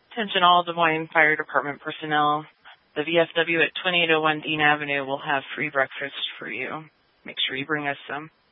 Attention all Des Moines Fire Department personnel. The VFW at 2801 Dean Avenue will have free breakfast for you. Make sure you bring us some.